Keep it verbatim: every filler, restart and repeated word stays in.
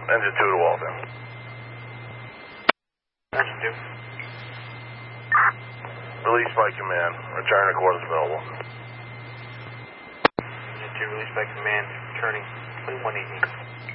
Engine two to Walden. Engine two. Release by command. Return to quarters available. Engine two, released by command, returning twenty-one eighty.